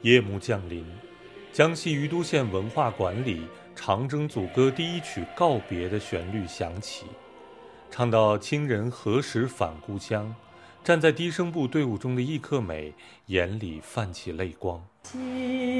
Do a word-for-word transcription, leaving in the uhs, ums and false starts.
夜幕降临，江西余都县文化馆里长征组歌第一曲告别的旋律响起，唱到亲人何时返故乡，站在低声部队伍中的易克美眼里泛起泪光。